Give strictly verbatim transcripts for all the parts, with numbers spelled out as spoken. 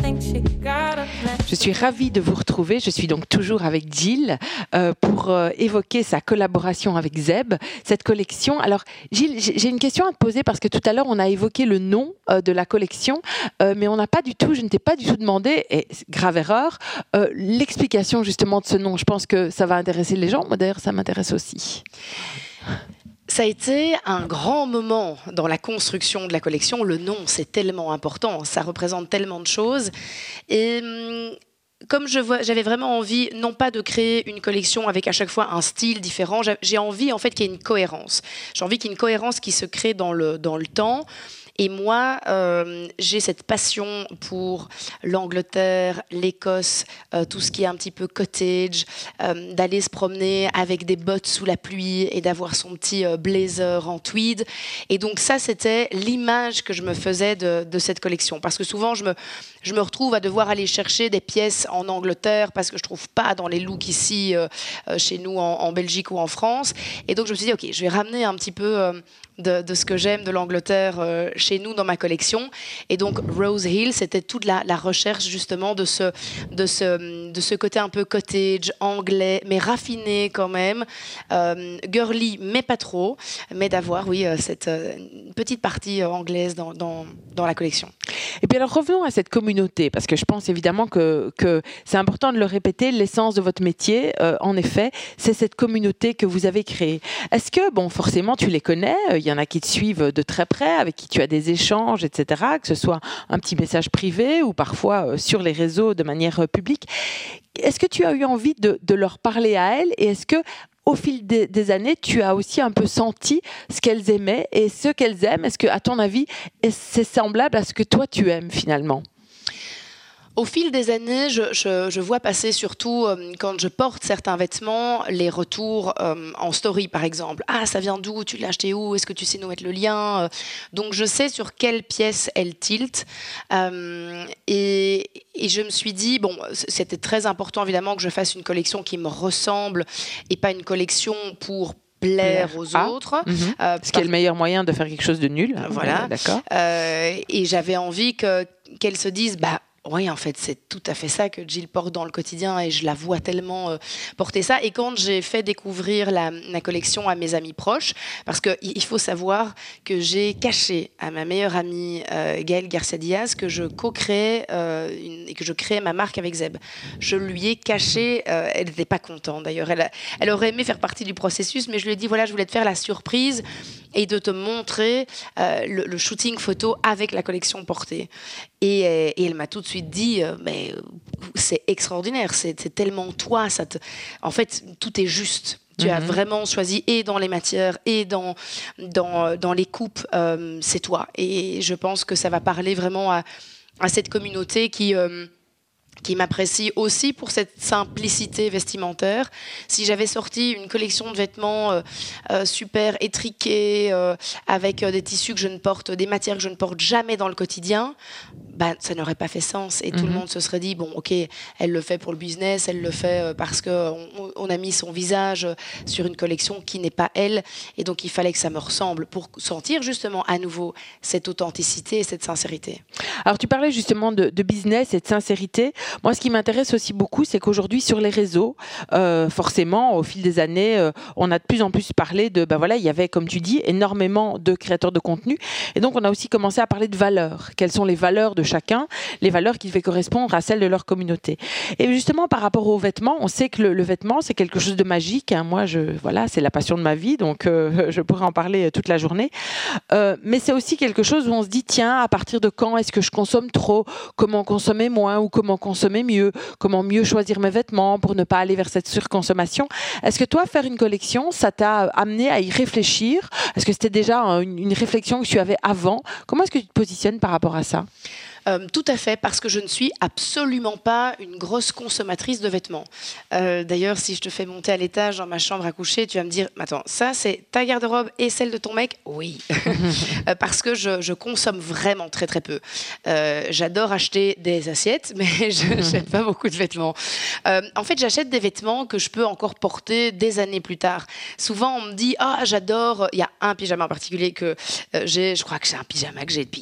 Je suis ravie de vous retrouver. Je suis donc toujours avec Jill euh, pour euh, évoquer sa collaboration avec Zeb, cette collection. Alors, Jill, j'ai une question à te poser parce que tout à l'heure, on a évoqué le nom euh, de la collection, euh, mais on n'a pas du tout, je ne t'ai pas du tout demandé, et grave erreur, euh, l'explication justement de ce nom. Je pense que ça va intéresser les gens. Moi, d'ailleurs, ça m'intéresse aussi. Ça a été un grand moment dans la construction de la collection. Le nom, c'est tellement important, ça représente tellement de choses. Et hum, comme je vois, j'avais vraiment envie, non pas de créer une collection avec à chaque fois un style différent, j'ai envie en fait qu'il y ait une cohérence. J'ai envie qu'il y ait une cohérence qui se crée dans le, dans le temps. Et moi, euh, j'ai cette passion pour l'Angleterre, l'Écosse, euh, tout ce qui est un petit peu cottage, euh, d'aller se promener avec des bottes sous la pluie et d'avoir son petit euh, blazer en tweed. Et donc ça, c'était l'image que je me faisais de, de cette collection. Parce que souvent, je me, je me retrouve à devoir aller chercher des pièces en Angleterre parce que je ne trouve pas dans les looks ici, euh, chez nous, en, en Belgique ou en France. Et donc, je me suis dit, OK, je vais ramener un petit peu... Euh, De, de ce que j'aime de l'Angleterre euh, chez nous dans ma collection. Et donc Rose Hill, c'était toute la, la recherche justement de ce, de, ce, de ce côté un peu cottage, anglais, mais raffiné quand même, euh, girly, mais pas trop, mais d'avoir, oui, euh, cette euh, petite partie euh, anglaise dans, dans, dans la collection. Et puis alors revenons à cette communauté, parce que je pense évidemment que, que c'est important de le répéter, l'essence de votre métier, euh, en effet, c'est cette communauté que vous avez créée. Est-ce que, bon, forcément, tu les connais, il y en a qui te suivent de très près, avec qui tu as des échanges, et cetera, que ce soit un petit message privé ou parfois euh, sur les réseaux de manière euh, publique. Est-ce que tu as eu envie de, de leur parler à elles, et est-ce que au fil des, des années, tu as aussi un peu senti ce qu'elles aimaient et ce qu'elles aiment? Est-ce que, à ton avis, c'est semblable à ce que toi tu aimes finalement? Au fil des années, je, je, je vois passer surtout, euh, quand je porte certains vêtements, les retours euh, en story, par exemple. « Ah, ça vient d'où? Tu l'as acheté où? Est-ce que tu sais nous mettre le lien ?» Donc, je sais sur quelle pièce elle tilte. Euh, et, et je me suis dit, bon, c'était très important, évidemment, que je fasse une collection qui me ressemble et pas une collection pour plaire aux ah. autres. Mmh. Euh, Ce qui est le meilleur moyen de faire quelque chose de nul. Voilà. Euh, D'accord. Euh, et j'avais envie que, qu'elle se dise, bah, oui, en fait, c'est tout à fait ça que Jill porte dans le quotidien et je la vois tellement euh, porter ça. Et quand j'ai fait découvrir la, la collection à mes amis proches, parce qu'il faut savoir que j'ai caché à ma meilleure amie euh, Gaëlle Garcia-Diaz que je co-créais euh, une, et que je créais ma marque avec Zeb. Je lui ai caché, euh, elle n'était pas contente d'ailleurs, elle, elle aurait aimé faire partie du processus, mais je lui ai dit, voilà, je voulais te faire la surprise et de te montrer euh, le, le shooting photo avec la collection portée. Et, et elle m'a tout de suite dit, euh, mais c'est extraordinaire, c'est, c'est tellement toi, ça te... en fait, tout est juste. Tu mm-hmm. as vraiment choisi, et dans les matières, et dans, dans, dans les coupes, euh, c'est toi. Et je pense que ça va parler vraiment à, à cette communauté qui... Euh, qui m'apprécie aussi pour cette simplicité vestimentaire. Si j'avais sorti une collection de vêtements euh, euh, super étriqués, euh, avec euh, des tissus que je ne porte, des matières que je ne porte jamais dans le quotidien, bah, ça n'aurait pas fait sens. Et mm-hmm. tout le monde se serait dit, bon, ok, elle le fait pour le business, elle le fait euh, parce qu'on on a mis son visage sur une collection qui n'est pas elle. Et donc, il fallait que ça me ressemble pour sentir justement à nouveau cette authenticité et cette sincérité. Alors, tu parlais justement de, de business et de sincérité. Moi, ce qui m'intéresse aussi beaucoup, c'est qu'aujourd'hui, sur les réseaux, euh, forcément, au fil des années, euh, on a de plus en plus parlé de, ben voilà, il y avait, comme tu dis, énormément de créateurs de contenu. Et donc, on a aussi commencé à parler de valeurs. Quelles sont les valeurs de chacun, les valeurs qui devaient correspondre à celles de leur communauté. Et justement, par rapport aux vêtements, on sait que le, le vêtement, c'est quelque chose de magique. Hein. Moi, je, voilà, c'est la passion de ma vie, donc euh, je pourrais en parler toute la journée. Euh, mais c'est aussi quelque chose où on se dit, tiens, à partir de quand est-ce que je consomme trop? Comment consommer moins ou comment consommer mieux, comment mieux choisir mes vêtements pour ne pas aller vers cette surconsommation. Est-ce que toi, faire une collection, ça t'a amené à y réfléchir? Est-ce que c'était déjà une, une réflexion que tu avais avant? Comment est-ce que tu te positionnes par rapport à ça? Euh, tout à fait, parce que je ne suis absolument pas une grosse consommatrice de vêtements. Euh, d'ailleurs, si je te fais monter à l'étage dans ma chambre à coucher, tu vas me dire, attends, ça c'est ta garde-robe et celle de ton mec? Oui, euh, parce que je, je consomme vraiment très très peu. Euh, j'adore acheter des assiettes, mais je n'achète pas beaucoup de vêtements. Euh, en fait, j'achète des vêtements que je peux encore porter des années plus tard. Souvent, on me dit, ah, j'adore, il y a un pyjama en particulier que euh, j'ai, je crois que c'est un pyjama que j'ai depuis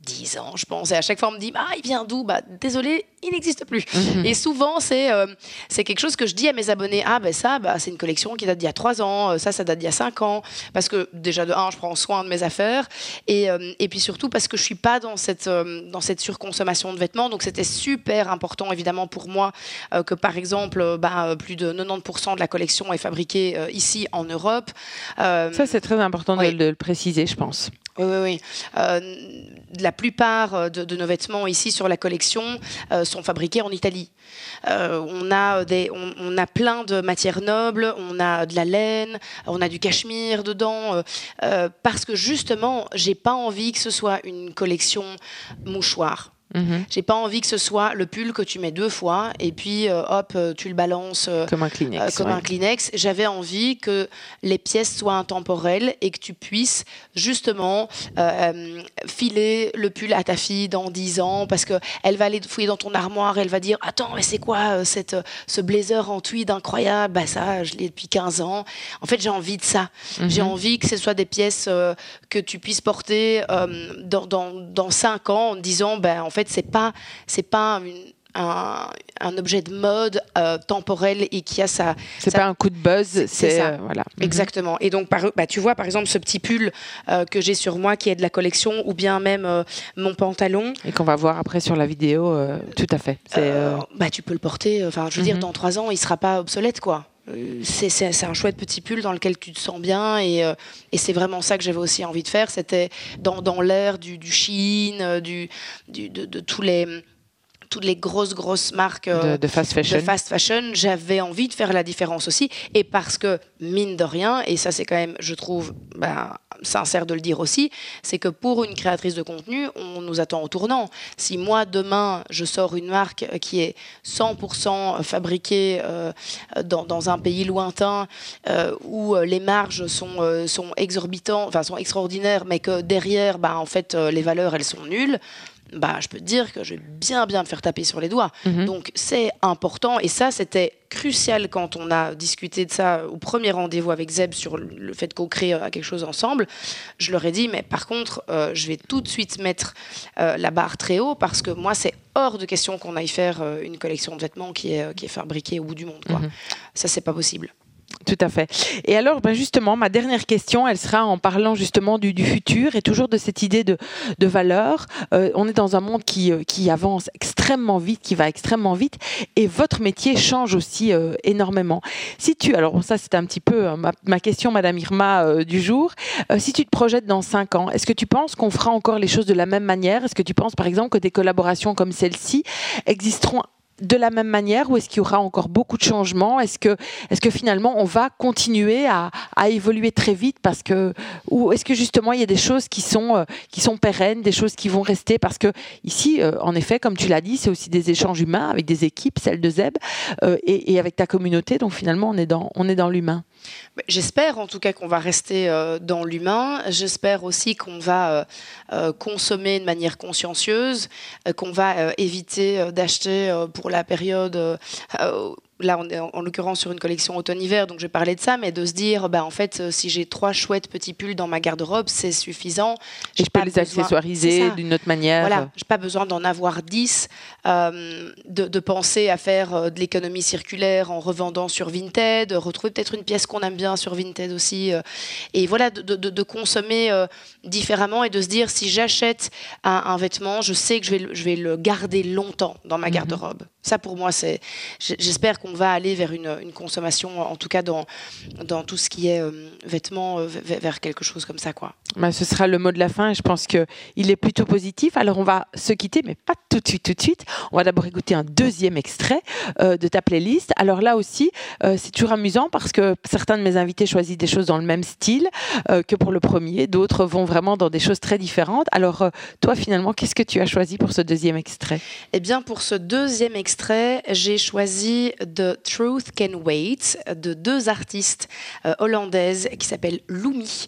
dix ans, je pense. Et à chaque fois, on me dit, ah, il vient d'où? Bah, désolé, il n'existe plus. Mm-hmm. Et souvent, c'est, euh, c'est quelque chose que je dis à mes abonnés. Ah, ben ça, bah, c'est une collection qui date d'il y a trois ans. Ça, ça date d'il y a cinq ans. Parce que, déjà, de un, je prends soin de mes affaires. Et, euh, et puis surtout, parce que je ne suis pas dans cette, euh, dans cette surconsommation de vêtements. Donc, c'était super important, évidemment, pour moi, euh, que, par exemple, bah, plus de quatre-vingt-dix pour cent de la collection est fabriquée euh, ici, en Europe. Euh, ça, c'est très important oui. de, de le préciser, je pense. Oui, oui, oui. Euh, la plupart de, de nos vêtements ici sur la collection euh, sont fabriqués en Italie. Euh, on, a des, on, on a plein de matières nobles, on a de la laine, on a du cachemire dedans, euh, parce que justement, j'ai pas envie que ce soit une collection mouchoir. Mmh. J'ai pas envie que ce soit le pull que tu mets deux fois et puis euh, hop, tu le balances euh, comme un Kleenex. Euh, comme ouais. un Kleenex. J'avais envie que les pièces soient intemporelles et que tu puisses justement euh, filer le pull à ta fille dans dix ans parce qu'elle va aller fouiller dans ton armoire, elle va dire attends, mais c'est quoi cette, ce blazer en tweed incroyable? Bah ça, je l'ai depuis quinze ans. En fait, j'ai envie de ça. Mmh. J'ai envie que ce soit des pièces euh, que tu puisses porter euh, dans, dans, dans cinq ans en disant bah, en fait, c'est pas, c'est pas une, un, un objet de mode euh, temporel et qui a sa... C'est sa... pas un coup de buzz, c'est... c'est ça. Euh, voilà. Exactement. Et donc, par, bah, tu vois, par exemple, ce petit pull euh, que j'ai sur moi qui est de la collection ou bien même euh, mon pantalon. Et qu'on va voir après sur la vidéo, euh, tout à fait. C'est, euh... Euh, bah, tu peux le porter, enfin, je veux mm-hmm. dire, dans trois ans, il sera pas obsolète, quoi. C'est, c'est, c'est un chouette petit pull dans lequel tu te sens bien et, euh, et c'est vraiment ça que j'avais aussi envie de faire. C'était dans, dans l'ère du, du Shein, du, du, de, de tous les... toutes les grosses, grosses marques euh, de, de, fast fashion. de fast fashion, j'avais envie de faire la différence aussi. Et parce que, mine de rien, et ça c'est quand même, je trouve, ben, sincère de le dire aussi, c'est que pour une créatrice de contenu, on nous attend au tournant. Si moi, demain, je sors une marque qui est cent pour cent fabriquée euh, dans, dans un pays lointain, euh, où les marges sont, euh, sont exorbitantes, enfin sont extraordinaires, mais que derrière, ben, en fait, les valeurs, elles sont nulles, bah, je peux te dire que je vais bien, bien me faire taper sur les doigts. Mmh. Donc, c'est important. Et ça, c'était crucial quand on a discuté de ça au premier rendez-vous avec Zeb sur le fait qu'on crée quelque chose ensemble. Je leur ai dit, mais par contre, euh, je vais tout de suite mettre euh, la barre très haut parce que moi, c'est hors de question qu'on aille faire euh, une collection de vêtements qui est, qui est fabriquée au bout du monde, quoi. Mmh. Ça, c'est pas possible. Tout à fait. Et alors, ben justement, ma dernière question, elle sera en parlant justement du, du futur et toujours de cette idée de, de valeur. Euh, on est dans un monde qui, qui avance extrêmement vite, qui va extrêmement vite, et votre métier change aussi euh, énormément. Si tu, alors ça c'est un petit peu euh, ma, ma question, Madame Irma, euh, du jour. Euh, si tu te projettes dans cinq ans, est-ce que tu penses qu'on fera encore les choses de la même manière? Est-ce que tu penses, par exemple, que des collaborations comme celle-ci existeront de la même manière ou est-ce qu'il y aura encore beaucoup de changements? Est-ce que, est-ce que finalement on va continuer à, à évoluer très vite parce que, ou est-ce que justement il y a des choses qui sont, euh, qui sont pérennes, des choses qui vont rester? Parce que ici, euh, en effet, comme tu l'as dit, c'est aussi des échanges humains avec des équipes, celle de Zeb, euh, et, et avec ta communauté. Donc finalement, on est dans, on est dans l'humain. J'espère en tout cas qu'on va rester euh, dans l'humain. J'espère aussi qu'on va euh, euh, consommer de manière consciencieuse, euh, qu'on va euh, éviter euh, d'acheter euh, pour la période... Euh, euh, là, on est en, en l'occurrence sur une collection automne-hiver, donc je vais parler de ça, mais de se dire, bah, en fait, euh, si j'ai trois chouettes petits pulls dans ma garde-robe, c'est suffisant. Et je peux les besoin... accessoiriser d'une autre manière. Voilà, je n'ai pas besoin d'en avoir dix, euh, de, de penser à faire euh, de l'économie circulaire en revendant sur Vinted, de retrouver peut-être une pièce qu'on aime bien sur Vinted aussi, euh, et voilà, de, de, de consommer euh, différemment et de se dire, si j'achète un, un vêtement, je sais que je vais, je vais le garder longtemps dans ma garde-robe. Mmh. Ça, pour moi, c'est, j'espère qu'on va aller vers une, une consommation, en tout cas dans, dans tout ce qui est euh, vêtements, euh, vers quelque chose comme ça, quoi. Ben, ce sera le mot de la fin et je pense qu'il est plutôt positif. Alors, on va se quitter, mais pas tout de suite, tout de suite. On va d'abord écouter un deuxième extrait euh, de ta playlist. Alors là aussi, euh, c'est toujours amusant parce que certains de mes invités choisissent des choses dans le même style euh, que pour le premier. D'autres vont vraiment dans des choses très différentes. Alors, euh, toi, finalement, qu'est-ce que tu as choisi pour ce deuxième extrait? Eh bien, pour ce deuxième extrait, j'ai choisi The Truth Can Wait de deux artistes euh, hollandaises qui s'appellent Lumi.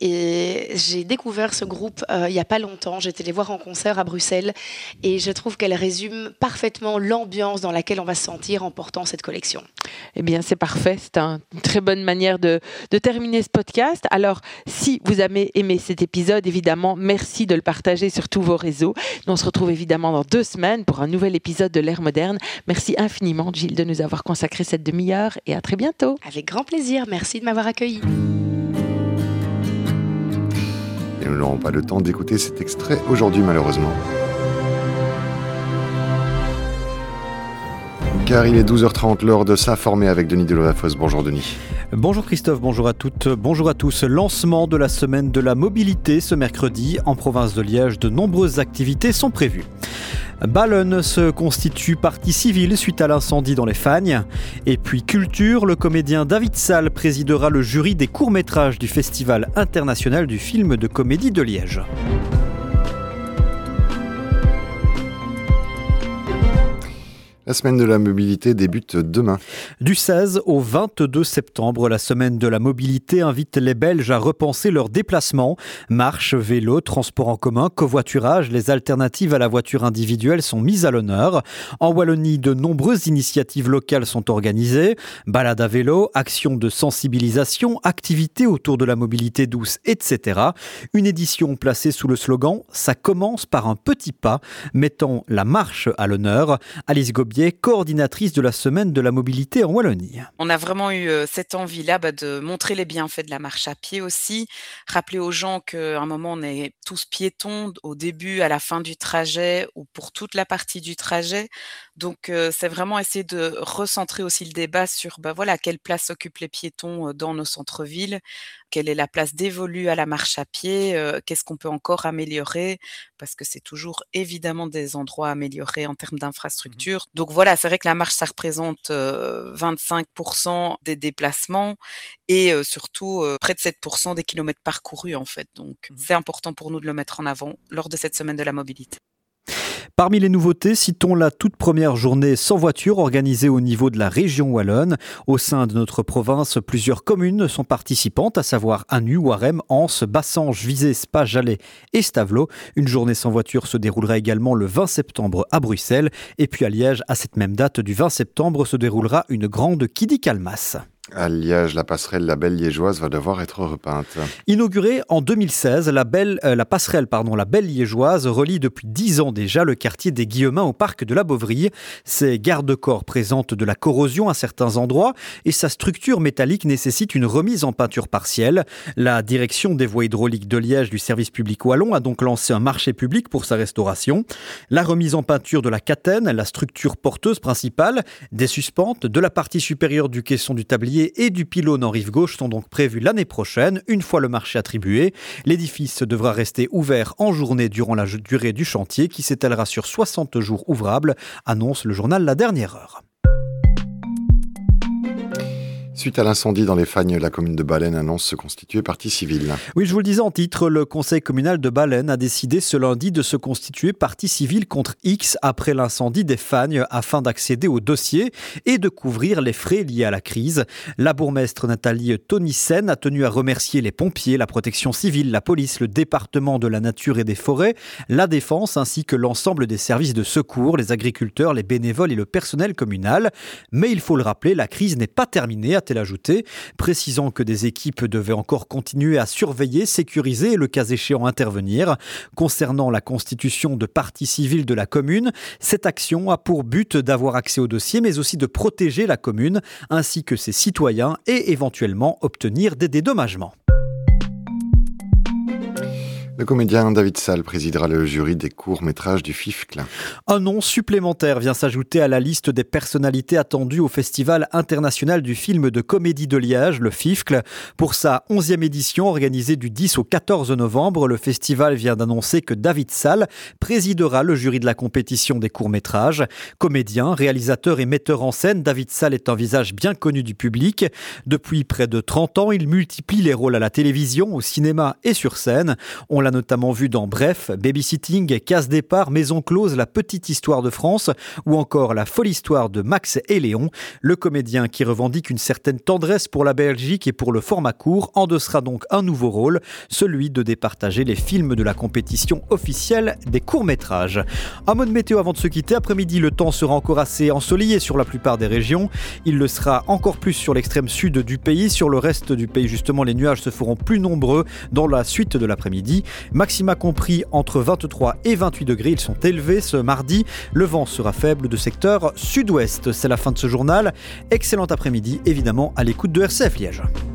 Et j'ai découvert ce groupe euh, il n'y a pas longtemps. J'étais les voir en concert à Bruxelles et je trouve qu'elle résume parfaitement l'ambiance dans laquelle on va se sentir en portant cette collection. Eh bien, c'est parfait. C'est un- une très bonne manière de, de terminer ce podcast. Alors, si vous avez aimé cet épisode, évidemment, merci de le partager sur tous vos réseaux. Nous, on se retrouve évidemment dans deux semaines pour un nouvel épisode de l'ère moderne. Merci infiniment, Gilles, de nous avoir consacré cette demi-heure et à très bientôt. Avec grand plaisir. Merci de m'avoir accueilli. Et nous n'aurons pas le temps d'écouter cet extrait aujourd'hui, malheureusement. Car il est douze heures trente, l'heure de s'informer avec Denis Delorafosse. Bonjour Denis. Bonjour Christophe, bonjour à toutes, bonjour à tous. Lancement de la semaine de la mobilité ce mercredi. En province de Liège, de nombreuses activités sont prévues. Ballon se constitue partie civile suite à l'incendie dans les Fagnes. Et puis culture, le comédien David Sall présidera le jury des courts-métrages du Festival international du film de comédie de Liège. La semaine de la mobilité débute demain. Du seize au vingt-deux septembre, la semaine de la mobilité invite les Belges à repenser leurs déplacements. Marche, vélo, transport en commun, covoiturage, les alternatives à la voiture individuelle sont mises à l'honneur. En Wallonie, de nombreuses initiatives locales sont organisées. Balades à vélo, actions de sensibilisation, activités autour de la mobilité douce, et cetera. Une édition placée sous le slogan « Ça commence par un petit pas », mettant la marche à l'honneur. Alice Gobier, coordinatrice de la semaine de la mobilité en Wallonie. On a vraiment eu euh, cette envie-là bah, de montrer les bienfaits de la marche à pied aussi, rappeler aux gens qu'à un moment on est tous piétons au début, à la fin du trajet ou pour toute la partie du trajet. Donc euh, c'est vraiment essayer de recentrer aussi le débat sur bah, voilà, quelle place occupent les piétons dans nos centres-villes, quelle est la place dévolue à la marche à pied, euh, qu'est-ce qu'on peut encore améliorer, parce que c'est toujours évidemment des endroits à améliorer en termes d'infrastructure. Donc voilà, c'est vrai que la marche, ça représente euh, vingt-cinq pour cent des déplacements et euh, surtout euh, près de sept pour cent des kilomètres parcourus en fait. Donc c'est important pour nous de le mettre en avant lors de cette semaine de la mobilité. Parmi les nouveautés, citons la toute première journée sans voiture organisée au niveau de la région wallonne. Au sein de notre province, plusieurs communes sont participantes, à savoir Anu, Warem, Anse, Bassange, Visé, Spa, Jalais et Stavelot. Une journée sans voiture se déroulera également le vingt septembre à Bruxelles. Et puis à Liège, à cette même date du vingt septembre, se déroulera une grande Kiddy-Kalmas. À Liège, la passerelle La Belle Liégeoise va devoir être repeinte. Inaugurée en deux mille seize, la, belle, euh, la passerelle pardon, La Belle Liégeoise relie depuis dix ans déjà le quartier des Guillemins au parc de la Bovrie. Ses garde-corps présentent de la corrosion à certains endroits et sa structure métallique nécessite une remise en peinture partielle. La direction des voies hydrauliques de Liège du service public wallon a donc lancé un marché public pour sa restauration. La remise en peinture de la catène, la structure porteuse principale, des suspentes, de la partie supérieure du caisson du tablier et du pylône en rive gauche sont donc prévus l'année prochaine, une fois le marché attribué. L'édifice devra rester ouvert en journée durant la durée du chantier qui s'étalera sur soixante jours ouvrables, annonce le journal La Dernière Heure. Suite à l'incendie dans les Fagnes, la commune de Baleine annonce se constituer partie civile. Oui, je vous le disais en titre, le conseil communal de Baleine a décidé ce lundi de se constituer partie civile contre X après l'incendie des Fagnes afin d'accéder au dossier et de couvrir les frais liés à la crise. La bourgmestre Nathalie Tonissen a tenu à remercier les pompiers, la protection civile, la police, le département de la nature et des forêts, la défense ainsi que l'ensemble des services de secours, les agriculteurs, les bénévoles et le personnel communal. Mais il faut le rappeler, la crise n'est pas terminée, a-t-elle ajouté, précisant que des équipes devaient encore continuer à surveiller, sécuriser et le cas échéant intervenir. Concernant la constitution de partie civile de la commune, cette action a pour but d'avoir accès au dossier mais aussi de protéger la commune ainsi que ses citoyens et éventuellement obtenir des dédommagements. Le comédien David Sall présidera le jury des courts-métrages du F I F C L. Un nom supplémentaire vient s'ajouter à la liste des personnalités attendues au Festival international du film de comédie de Liège, le F I F C L. Pour sa onzième édition organisée du dix au quatorze novembre, le festival vient d'annoncer que David Sall présidera le jury de la compétition des courts-métrages. Comédien, réalisateur et metteur en scène, David Sall est un visage bien connu du public. Depuis près de trente ans, il multiplie les rôles à la télévision, au cinéma et sur scène. On l'a notamment vu dans Bref, Babysitting, Casse Départ, Maison Close, La Petite Histoire de France ou encore La Folle Histoire de Max et Léon. Le comédien qui revendique une certaine tendresse pour la Belgique et pour le format court endossera donc un nouveau rôle, celui de départager les films de la compétition officielle des courts-métrages. Un mot de météo avant de se quitter. Après-midi, le temps sera encore assez ensoleillé sur la plupart des régions. Il le sera encore plus sur l'extrême sud du pays. Sur le reste du pays, justement, les nuages se feront plus nombreux dans la suite de l'après-midi. Maxima compris entre vingt-trois et vingt-huit degrés. Ils sont élevés ce mardi. Le vent sera faible de secteur sud-ouest. C'est la fin de ce journal. Excellent après-midi, évidemment, à l'écoute de R C F Liège.